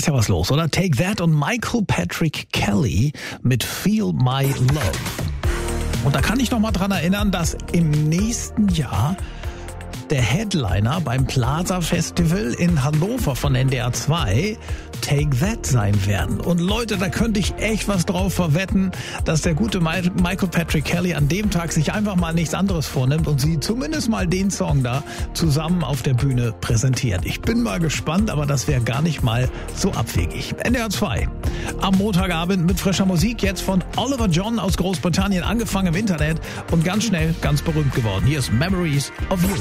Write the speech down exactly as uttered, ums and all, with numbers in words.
ist ja was los, oder? Take That und Michael Patrick Kelly mit Feel My Love. Und da kann ich noch mal dran erinnern, dass im nächsten Jahr der Headliner beim Plaza Festival in Hannover von N D R zwei Take That sein werden. Und Leute, da könnte ich echt was drauf verwetten, dass der gute Michael Patrick Kelly an dem Tag sich einfach mal nichts anderes vornimmt und sie zumindest mal den Song da zusammen auf der Bühne präsentiert. Ich bin mal gespannt, aber das wäre gar nicht mal so abwegig. N D R zwei am Montagabend mit frischer Musik, jetzt von Oliver John aus Großbritannien, angefangen im Internet und ganz schnell ganz berühmt geworden. Hier ist Memories of You.